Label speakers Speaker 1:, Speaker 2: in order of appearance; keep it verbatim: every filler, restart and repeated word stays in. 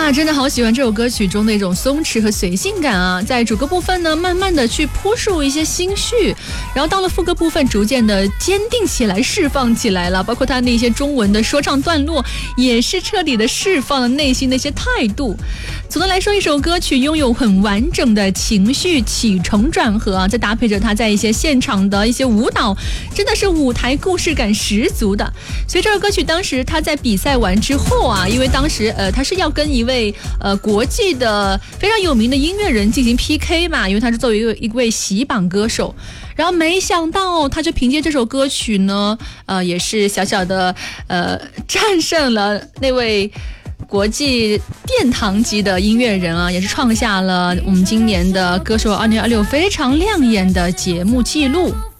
Speaker 1: 呀，真的好喜欢这首歌曲中的一种松弛和随性感啊！在主歌部分呢，慢慢的去铺述一些心绪，然后到了副歌部分，逐渐的坚定起来，释放起来了。包括他那些中文的说唱段落，也是彻底的释放了内心的一些态度。总的来说，一首歌曲拥有很完整的情绪起承转合啊，再搭配着他在一些现场的一些舞蹈，真的是舞台故事感十足的。所以这首歌曲当时他在比赛完之后啊，因为当时呃他是要跟一位呃国际的非常有名的音乐人进行 P K 嘛，因为他是作为一位一位喜榜歌手。然后没想到他就凭借这首歌曲呢，呃也是小小的呃战胜了那位国际殿堂级的音乐人啊，也是创下了我们今年的歌手二零二六非常亮眼的节目记录。